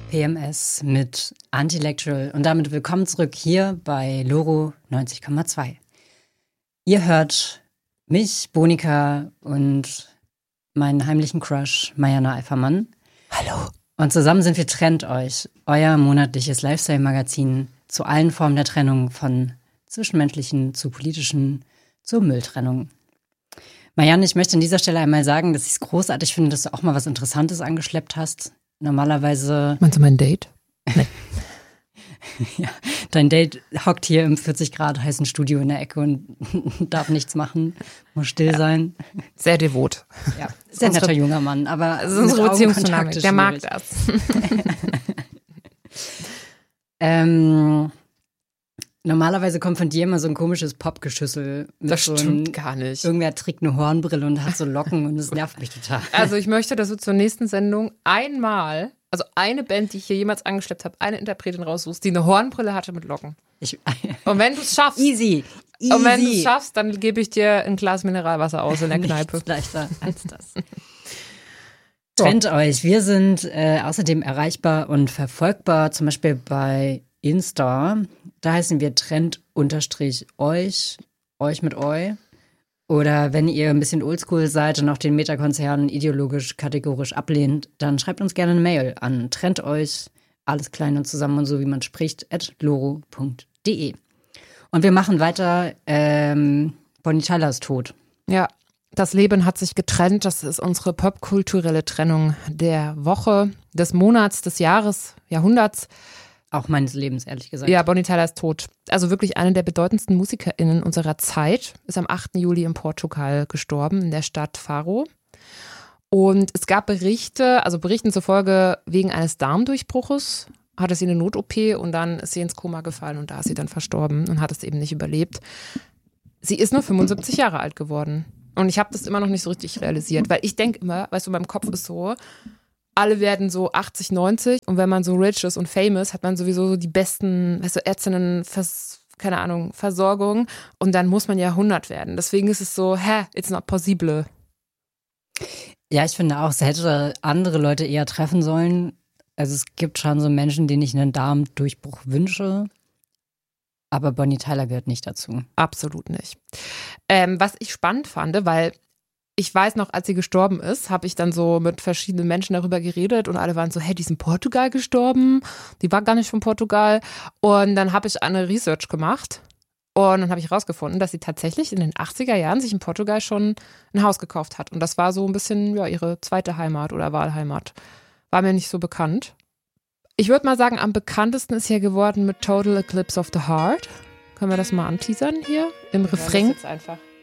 PMS mit Antilectual und damit willkommen zurück hier bei Loro 90,2. Ihr hört mich, Bonika und meinen heimlichen Crush Marianne Eifermann. Hallo. Und zusammen sind wir Trennt euch, euer monatliches Lifestyle-Magazin zu allen Formen der Trennung, von zwischenmenschlichen zu politischen zur Mülltrennung. Marianne, ich möchte an dieser Stelle einmal sagen, dass ich es großartig finde, dass du auch mal was Interessantes angeschleppt hast. Normalerweise... Meinst du mein Date? Nee. Ja, dein Date hockt hier im 40 Grad heißen Studio in der Ecke und darf nichts machen, muss still sein. Sehr devot. Ja, sehr netter junger Mann, aber das ist unsere Beziehungsdynamik, der mag das. Normalerweise kommt von dir immer so ein komisches Popgeschüssel. Das stimmt gar nicht. Irgendwer trägt eine Hornbrille und hat so Locken und das nervt mich total. Also ich möchte, dass du zur nächsten Sendung einmal, also eine Band, die ich hier jemals angeschleppt habe, eine Interpretin raussuchst, die eine Hornbrille hatte mit Locken. Und wenn du es schaffst, Easy. Und wenn du es schaffst, dann gebe ich dir ein Glas Mineralwasser aus in der Kneipe. Nichts leichter als das. Trennt euch. Wir sind außerdem erreichbar und verfolgbar, zum Beispiel bei Insta. Da heißen wir Trennt_euch, euch mit eu. Oder wenn ihr ein bisschen oldschool seid und auch den Metakonzern ideologisch, kategorisch ablehnt, dann schreibt uns gerne eine Mail an trennteuch, alles klein und zusammen und so wie man spricht, @loro.de. Und wir machen weiter, Bonnie Tyler ist tot. Ja, das Leben hat sich getrennt. Das ist unsere popkulturelle Trennung der Woche, des Monats, des Jahres, Jahrhunderts. Auch meines Lebens, ehrlich gesagt. Ja, Bonnie Tyler ist tot. Also wirklich eine der bedeutendsten MusikerInnen unserer Zeit. Ist am 8. Juli in Portugal gestorben, in der Stadt Faro. Und es gab Berichten zufolge, wegen eines Darmdurchbruches hatte sie eine Not-OP und dann ist sie ins Koma gefallen und da ist sie dann verstorben und hat es eben nicht überlebt. Sie ist nur 75 Jahre alt geworden. Und ich habe das immer noch nicht so richtig realisiert, weil ich denke immer, weißt du, mein Kopf ist so, alle werden so 80, 90 und wenn man so rich ist und famous, hat man sowieso so die besten, weißt du, Ärztinnen, Versorgung und dann muss man ja 100 werden. Deswegen ist es so, it's not possible. Ja, ich finde auch, es hätte andere Leute eher treffen sollen. Also es gibt schon so Menschen, denen ich einen Darmdurchbruch wünsche, aber Bonnie Tyler gehört nicht dazu. Absolut nicht. Was ich spannend fand, weil ich weiß noch, als sie gestorben ist, habe ich dann so mit verschiedenen Menschen darüber geredet und alle waren so, die ist in Portugal gestorben. Die war gar nicht von Portugal. Und dann habe ich eine Research gemacht und dann habe ich herausgefunden, dass sie tatsächlich in den 80er Jahren sich in Portugal schon ein Haus gekauft hat. Und das war so ein bisschen ihre zweite Heimat oder Wahlheimat. War mir nicht so bekannt. Ich würde mal sagen, am bekanntesten ist hier geworden mit Total Eclipse of the Heart. Können wir das mal anteasern hier im Refrain? Das jetzt einfach.